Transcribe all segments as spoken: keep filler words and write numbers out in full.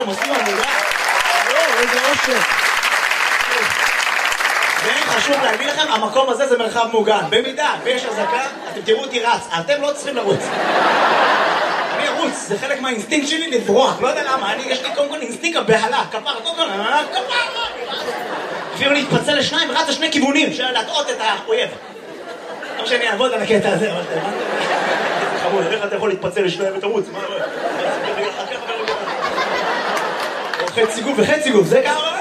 עושים עבודה. איזה אושר. וחשוב להגיד לכם, המקום הזה זה מרחב מוגן. במידה ויש הזקה, אתם תראו אותי רץ. אתם לא צריכים לרוץ. אני ארוץ, זה חלק מהאינסטינקט שלי לברוח. לא יודע למה, אני, יש לי קודם כל אינסטינקט הבהלה. כפר, קודם כל, כפר! אפילו להתפצל לשניים ורץ לשני כיוונים, של להטעות את האויב. לא שאני אעבוד על הקטע הזה, אבל זה חמוד, איך אתה יכול להתפצל לשניים ותרוץ? מה? חצי גוף וחצי גוף, זה ככה...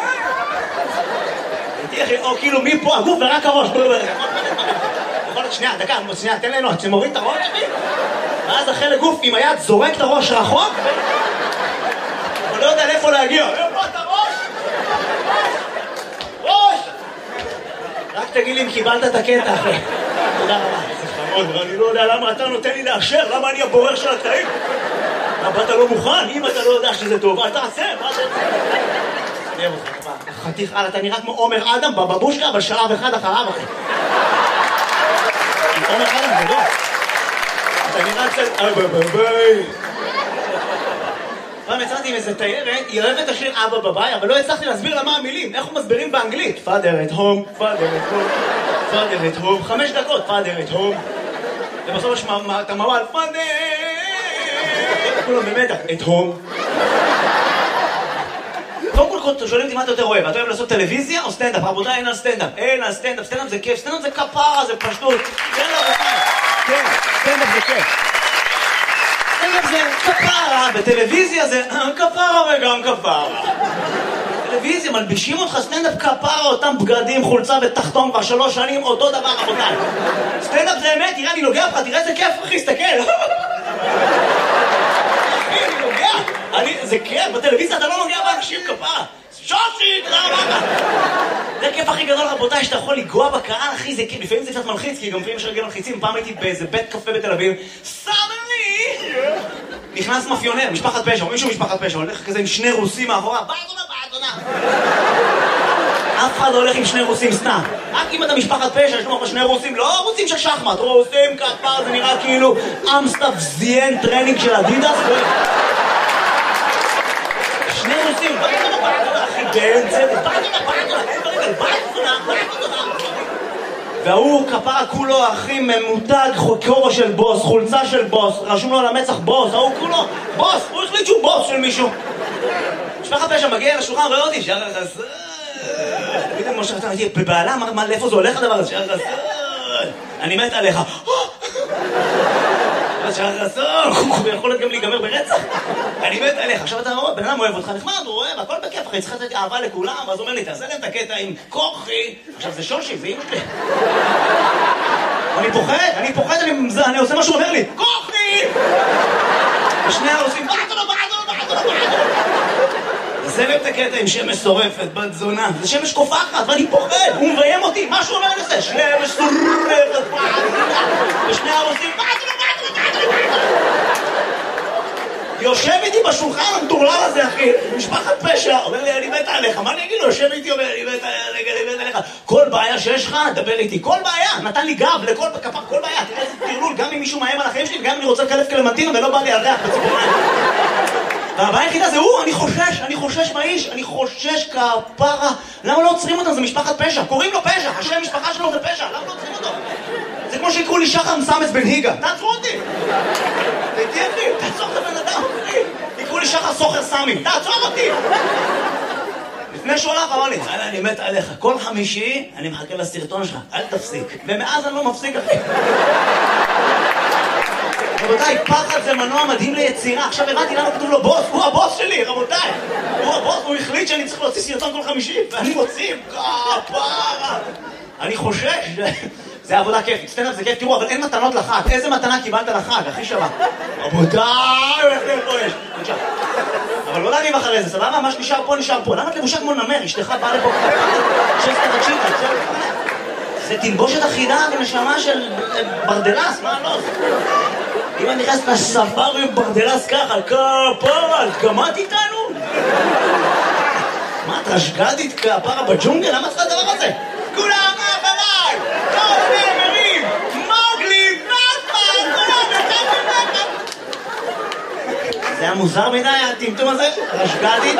או כאילו מפה הגוף ורק הראש. יכול להיות שנייה, דקה, שנייה, תן לנו, שמוריד את הראש שלי ואז החלק גוף עם היד זורק את הראש רחוק אבל לא יודע לאיפה להגיע. איפה את הראש? ראש! רק תגיד לי אם קיבלת את הקטע אחרי. תודה רבה. זה חמוד, אני לא יודע למה אתה נותן לי לאשר, למה אני הבורר של הקטעים? למה אתה לא מוכן? אם אתה לא יודע שזה טוב, אל תעשה, מה זה? אני אוהב אותך, חתיך על, אתה נראה כמו עומר אדם בבבושקה, אבל שלב אחד אחריו אחי. עומר אדם זה לא. אתה נראה קצת... אבא בביי. פעם יצאתי עם איזה תיירת, היא אוהבת השיר אבא בביי, אבל לא הצלחתי להסביר לה מה המילים, איך הוא מסבירים באנגלית. Father at home, Father at home, Father at home, חמש דקות, Father at home. ובסוף יש את המעל, Father! כולם במתח, at home. קודם כל שואלים אותי מה אתה יותר אוהב, אתה אוהב לעשות טלוויזיה או סטנדאפ? רבותיי, אין על סטנדאפ, אין על סטנדאפ, סטנדאפ זה כיף, סטנדאפ זה כפרה, זה פשטות. כן, רבותיי, כן, סטנדאפ זה כיף. סטנדאפ זה כפרה, בטלוויזיה זה כפרה וגם כפרה. טלוויזיה, מלבישים אותך סטנדאפ כפרה, אותם בגדים, חולצה ותחתון כבר שלוש שנים, אותו דבר, רבותיי. סטנדאפ זה אמת, תראה, אני נוגע לך, תראה איזה כיף, אחי, סתכל. אני, זה כיף, בטלוויזיה אתה לא נוגע באנשים כפרה. שושי, תודה רבה. זה הכיף הכי גדול רבותיי, שאתה יכול לגוע בקהל, אחי, זה כיף. לפעמים זה קצת מלחיץ, כי גם לפעמים יש רגל מלחיצים. פעם הייתי באיזה בית קפה בתל אביב, סדני! נכנס מאפיונר, משפחת פשע, או מישהו משפחת פשע, הולך כזה עם שני רוסים מאחורה, באדונה, באדונה. אף אחד לא הולך עם שני רוסים סתם. רק אם אתה משפחת פשע, יש לך שני רוסים, לא רוסים של שחמט, רוסים כפר, זה נראה כאילו אמסטאפ זיין טרנינג של אדידס. שני רוסים, באדונה, באדונה, אחי, באמצע, באדונה, באדונה, באדונה, באדונה. והוא כפרה כולו, אחי, ממותג, כובע של בוס, חולצה של בוס, רשום לו על המצח בוס, ההוא כולו, בוס, הוא החליט שהוא בוס של מישהו. משפחת פשע מגיע לשולחן, רואה אותי, שער החסר. פתאום משה חתם, הייתי בבעלה, מה, לאיפה זה הולך הדבר הזה? שער חסר. אני מת עליך. שער חסר, הוא יכול גם להיגמר ברצח. אני מת עליך. עכשיו אתה אומר, בן אדם אוהב אותך, נחמד, הוא אוהב, הכל בכיף, אחי, צריך לתת אהבה לכולם, ואז הוא אומר לי, תעשה להם את הקטע עם כוחי. עכשיו זה שושי, זה אימא שלי. אני פוחד, אני פוחד, אני עושה מה שהוא אומר לי, כוחי! ושני העושים, בעדו, בעדו, בעדו, בעדו. זה לב את הקטע עם שמש שורפת, בת זונה. זה שמש קופחת, ואני פוחד, הוא מביים אותי, מה שהוא אומר לי זה, שמש שורפת, ושני העושים, בעדו, בעדו, בעדו, בעדו. יושב איתי בשולחן המטורלל הזה, אחי, משפחת פשע, אומר לי, אני מת עליך, מה אני אגיד לו? יושב איתי, אומר לי, אני מת עליך. כל בעיה שיש לך, דבר איתי, כל בעיה, נתן לי גב לכל כפר, כל בעיה, תראה איזה תרלול, גם אם מישהו מאיים על החיים שלי, גם אם אני רוצה לקלף קלמנטינה ולא בא לי על ריח בציפורניים. והבעיה היחידה זה הוא, אני חושש, אני חושש מהאיש, אני חושש כפרה. למה לא עוצרים אותם? זה משפחת פשע, קוראים לו פשע, השם משפחה שלו זה פשע, למה לא עוצרים אותו? זה כמו שיקראו לי שחר מסמס בן היגה, תעצרו אותי! תהייתי אחי, תעצור את הבן אדם, אחי! יקראו לי שחר סוחר סמי, תעצור אותי! לפני שהוא הלך אמר לי, יאללה, אני מת עליך, כל חמישי אני מחכה לסרטון שלך, אל תפסיק. ומאז אני לא מפסיק, אחי. רבותיי, פחד זה מנוע מדהים ליצירה. עכשיו הבנתי למה כתוב לו בוס, הוא הבוס שלי, רבותיי. הוא הבוס, הוא החליט שאני צריך להוציא סרטון כל חמישי, ואני מוציא, כפרה. אני חושש. זה עבודה כיפית, סטנדאפ זה כיף, תראו, אבל אין מתנות לחג. איזה מתנה קיבלת לחג, הכי שווה? רבותיי, איך זה פה יש? בבקשה. אבל לא להגיב אחרי זה, סבבה? מה שנשאר פה, נשאר פה. למה את לבושה כמו נמר? אשתך באה לפה שסטה תקשיב, זה תלבושת אחידה ונשמה של ברדלס, מה לא? אם אני נכנס לספארי ברדלס ככה, כפרה, את גמרת איתנו? מה, את רשגדית כפרה בג'ונגל? למה צריכה הדבר הזה? כולם אחריי! כל נאמרים! מוגלי! נאפה! כולם! נאפה! זה היה מוזר מדי, הטמטום הזה, רשג"די.